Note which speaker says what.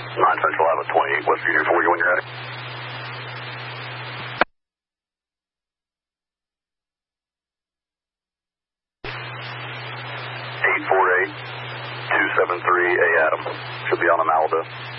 Speaker 1: Central Ave 28, West Virginia 40 when you're ready. 848-273 A Adam. Should be on the Malibu.